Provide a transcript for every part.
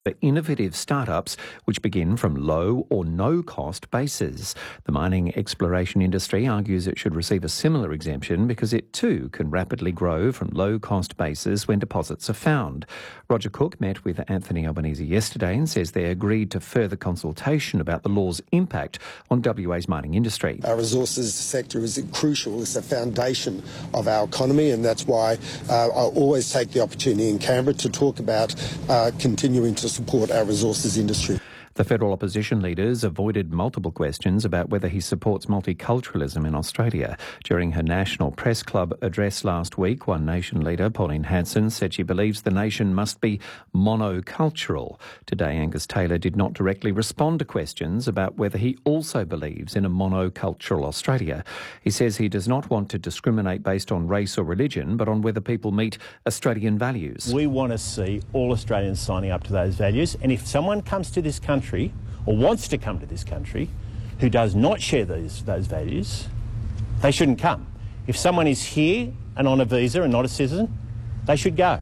for innovative startups which begin from low or no-cost bases. The mining exploration industry argues it should receive a similar exemption because it too can rapidly grow from low-cost bases when deposits are found. Roger Cook met with Anthony Albanese yesterday and says they agreed to further consultation about the law's impact on WA's mining industry. Our resources sector is crucial. It's a foundation of our economy, and that's why I always take the opportunity in Canberra to talk about continuing to support our resources industry. The federal opposition leaders avoided multiple questions about whether he supports multiculturalism in Australia. During her National Press Club address last week, One Nation leader Pauline Hanson said she believes the nation must be monocultural. Today, Angus Taylor did not directly respond to questions about whether he also believes in a monocultural Australia. He says he does not want to discriminate based on race or religion, but on whether people meet Australian values. We want to see all Australians signing up to those values, and if someone comes to this country or wants to come to this country who does not share those values, they shouldn't come. If someone is here and on a visa and not a citizen, they should go.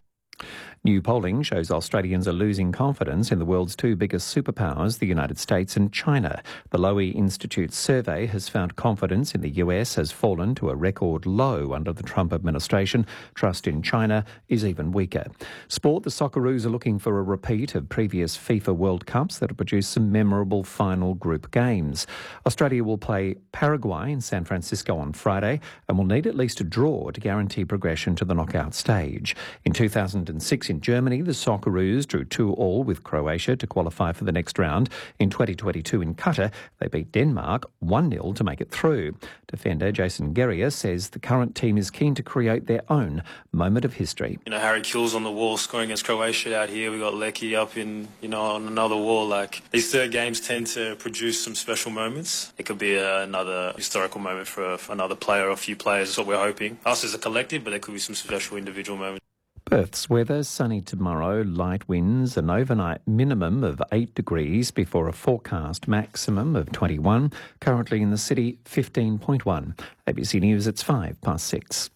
New polling shows Australians are losing confidence in the world's two biggest superpowers, the United States and China. The Lowy Institute's survey has found confidence in the US has fallen to a record low under the Trump administration. Trust in China is even weaker. Sport, the Socceroos are looking for a repeat of previous FIFA World Cups that have produced some memorable final group games. Australia will play Paraguay in San Francisco on Friday and will need at least a draw to guarantee progression to the knockout stage. In 2006, in Germany, the Socceroos drew 2-2 with Croatia to qualify for the next round. In 2022 in Qatar, they beat Denmark 1-0 to make it through. Defender Jason Guerrier says the current team is keen to create their own moment of history. Harry Kewell's on the wall scoring against Croatia out here. We got Lecky up in, on another wall. These third games tend to produce some special moments. It could be another historical moment for another player or a few players. That's what we're hoping. Us as a collective, but there could be some special individual moments. Perth's weather, sunny tomorrow, light winds, an overnight minimum of 8 degrees before a forecast maximum of 21. Currently in the city, 15.1. ABC News, it's 6:05.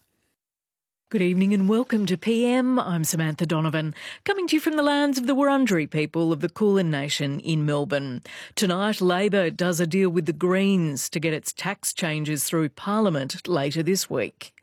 Good evening and welcome to PM. I'm Samantha Donovan, coming to you from the lands of the Wurundjeri people of the Kulin Nation in Melbourne. Tonight, Labor does a deal with the Greens to get its tax changes through Parliament later this week.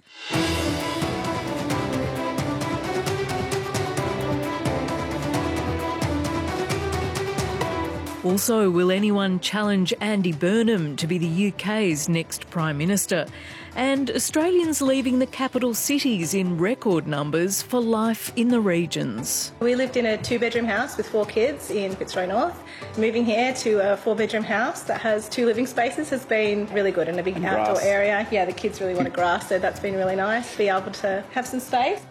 Also, will anyone challenge Andy Burnham to be the UK's next Prime Minister? And Australians leaving the capital cities in record numbers for life in the regions. We lived in a 2-bedroom house with 4 kids in Fitzroy North. Moving here to a 4-bedroom house that has 2 living spaces has been really good, and a big outdoor area. Yeah, the kids really wanted grass, so that's been really nice, be able to have some space.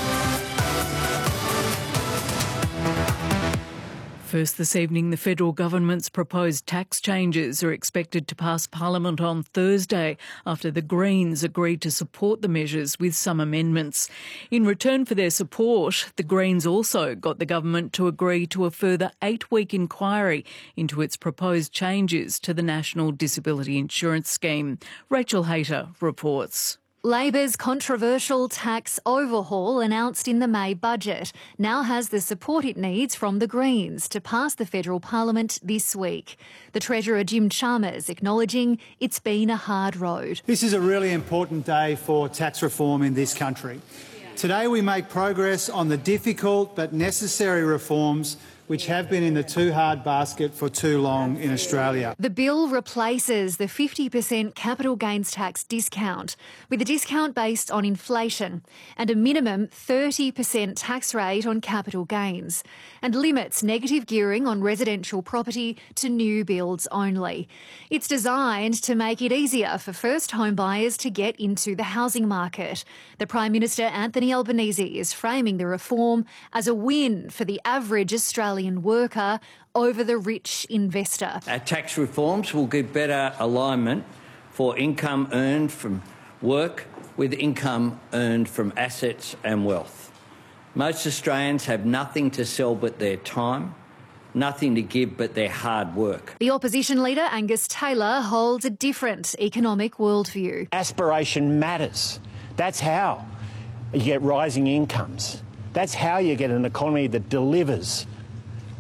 First this evening, the federal government's proposed tax changes are expected to pass Parliament on Thursday after the Greens agreed to support the measures with some amendments. In return for their support, the Greens also got the government to agree to a further 8-week inquiry into its proposed changes to the National Disability Insurance Scheme. Rachel Hayter reports. Labor's controversial tax overhaul announced in the May budget now has the support it needs from the Greens to pass the federal parliament this week. The Treasurer Jim Chalmers acknowledging it's been a hard road. This is a really important day for tax reform in this country. Today we make progress on the difficult but necessary reforms which have been in the too hard basket for too long in Australia. The bill replaces the 50% capital gains tax discount with a discount based on inflation and a minimum 30% tax rate on capital gains, and limits negative gearing on residential property to new builds only. It's designed to make it easier for first home buyers to get into the housing market. The Prime Minister Anthony Albanese is framing the reform as a win for the average Australian worker over the rich investor. Our tax reforms will give better alignment for income earned from work with income earned from assets and wealth. Most Australians have nothing to sell but their time, nothing to give but their hard work. The opposition leader, Angus Taylor, holds a different economic worldview. Aspiration matters. That's how you get rising incomes. That's how you get an economy that delivers